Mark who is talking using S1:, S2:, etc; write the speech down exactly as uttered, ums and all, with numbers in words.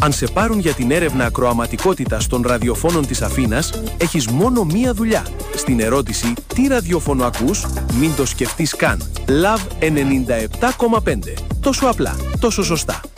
S1: Αν σε πάρουν για την έρευνα ακροαματικότητας των ραδιοφώνων της Αθήνας, έχεις μόνο μία δουλειά. Στην ερώτηση «Τι ραδιόφωνο ακούς?» μην το σκεφτείς καν. Λαβ ενενήντα επτά κόμμα πέντε. Τόσο απλά, τόσο σωστά.